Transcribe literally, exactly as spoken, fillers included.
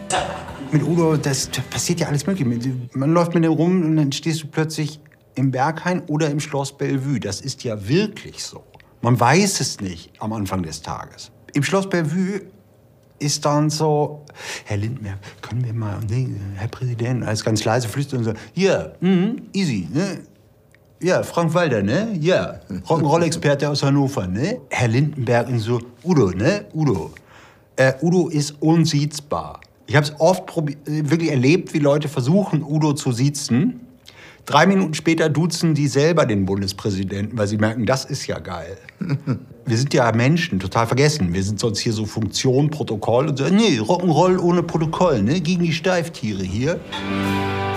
Mit Udo, das, das passiert ja alles Mögliche. Man läuft mit dem rum und dann stehst du plötzlich im Berghain oder im Schloss Bellevue. Das ist ja wirklich so. Man weiß es nicht am Anfang des Tages. Im Schloss Bellevue ist dann so, Herr Lindenberg, können wir mal, nee, Herr Präsident, alles ganz leise flüstern und so, ja, yeah, easy, ne? Ja, Frank Walter, ne? Ja, Rock'n'Roll-Experte aus Hannover, ne? Herr Lindenberg und so, Udo, ne? Udo. Äh, Udo ist unsiezbar. Ich habe es oft wirklich erlebt, wie Leute versuchen, Udo zu siezen. Drei Minuten später duzen die selber den Bundespräsidenten, weil sie merken, das ist ja geil. Wir sind ja Menschen, total vergessen. Wir sind sonst hier so Funktion, Protokoll und so. Nee, Rock'n'Roll ohne Protokoll, ne? Gegen die Steiftiere hier.